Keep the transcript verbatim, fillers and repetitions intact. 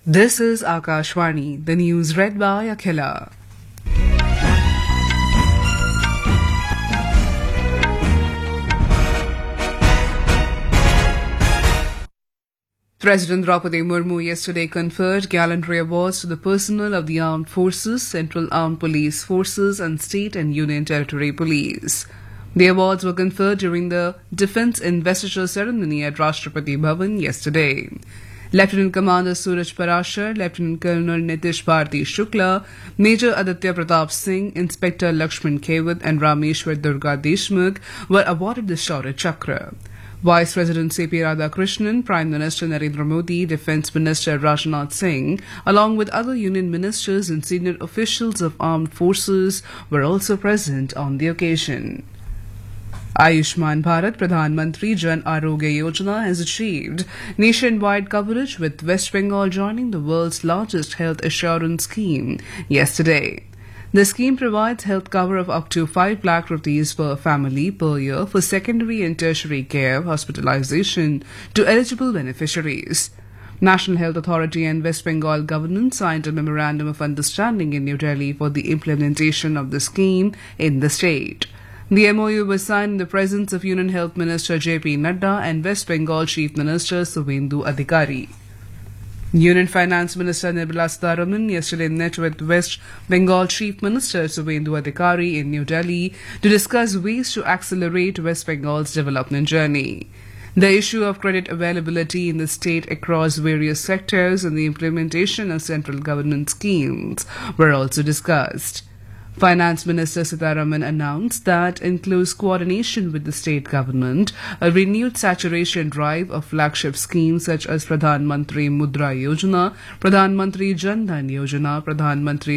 This is Akashvani, the news read by Akhila. President Draupadi Murmu yesterday conferred gallantry awards to the personnel of the Armed Forces, Central Armed Police Forces and State and Union Territory Police. The awards were conferred during the Defence Investiture ceremony at Rashtrapati Bhavan yesterday. Lieutenant Commander Suraj Parashar, Lieutenant Colonel Nitish Bharti Shukla, Major Aditya Pratap Singh, Inspector Lakshman Kewat and Rameshwar Durga Deshmukh were awarded the Shaurya Chakra. Vice President C P Radhakrishnan, Prime Minister Narendra Modi, Defence Minister Rajnath Singh, along with other Union ministers and senior officials of armed forces were also present on the occasion. Ayushman Bharat Pradhan Mantri Jan Arogya Yojana has achieved nationwide coverage, with West Bengal joining the world's largest health assurance scheme yesterday. The scheme provides health cover of up to five lakh rupees per family per year for secondary and tertiary care hospitalization to eligible beneficiaries. National Health Authority and West Bengal government signed a memorandum of understanding in New Delhi for the implementation of the scheme in the state. The M O U was signed in the presence of Union Health Minister J P Nadda and West Bengal Chief Minister Suvendu Adhikari. Union Finance Minister Nirmala Sitharaman yesterday met with West Bengal Chief Minister Suvendu Adhikari in New Delhi to discuss ways to accelerate West Bengal's development journey. The issue of credit availability in the state across various sectors and the implementation of central government schemes were also discussed. Finance Minister Sitharaman announced that, in close coordination with the state government, a renewed saturation drive of flagship schemes such as Pradhan Mantri Mudra Yojana, Pradhan Mantri Jan Dhan Yojana, Pradhan Mantri